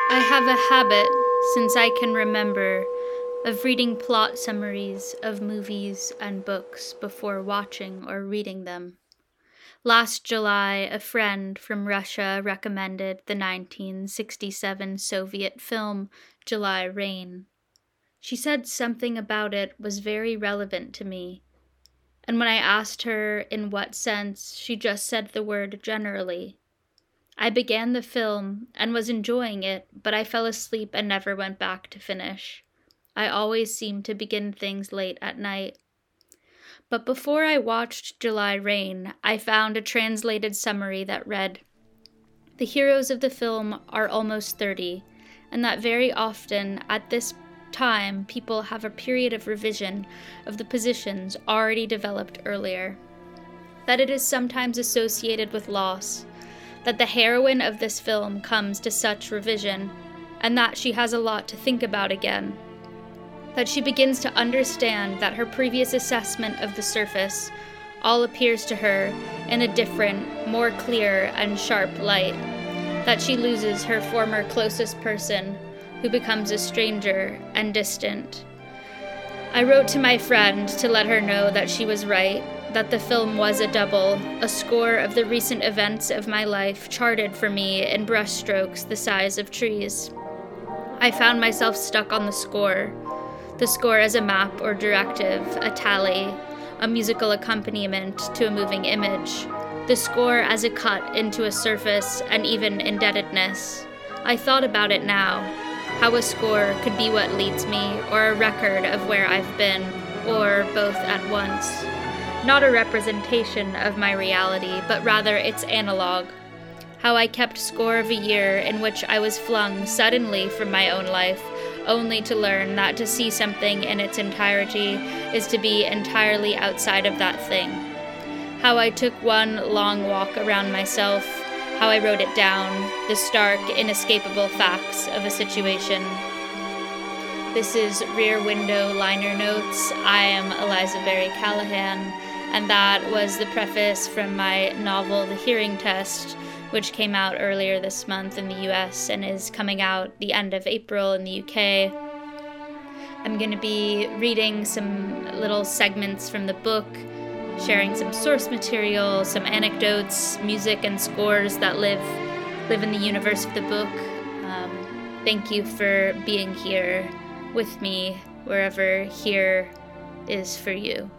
I have a habit, since I can remember, of reading plot summaries of movies and books before watching or reading them. Last July, a friend from Russia recommended the 1967 Soviet film July Rain. She said something about it was very relevant to me, and when I asked her in what sense, she just said the word generally. I began the film and was enjoying it, but I fell asleep and never went back to finish. I always seem to begin things late at night. But before I watched July Rain, I found a translated summary that read, "The heroes of the film are almost 30, and that very often at this time people have a period of revision of the positions already developed earlier. That it is sometimes associated with loss, that the heroine of this film comes to such revision, and that she has a lot to think about again. That she begins to understand that her previous assessment of the surface all appears to her in a different, more clear and sharp light. That she loses her former closest person, who becomes a stranger and distant." I wrote to my friend to let her know that she was right, that the film was a double, a score of the recent events of my life charted for me in brushstrokes the size of trees. I found myself stuck on the score as a map or directive, a tally, a musical accompaniment to a moving image, the score as a cut into a surface and even indebtedness. I thought about it now, how a score could be what leads me, or a record of where I've been, or both at once. Not a representation of my reality, but rather its analog. How I kept score of a year in which I was flung suddenly from my own life, only to learn that to see something in its entirety is to be entirely outside of that thing. How I took one long walk around myself, how I wrote it down, the stark, inescapable facts of a situation. This is Rear Window Liner Notes. I am Eliza Berry Callahan, and that was the preface from my novel The Hearing Test, which came out earlier this month in the US and is coming out the end of April in the UK. I'm going to be reading some little segments from the book, sharing some source material, some anecdotes, music, and scores that live in the universe of the book. Thank you for being here with me, wherever here is for you.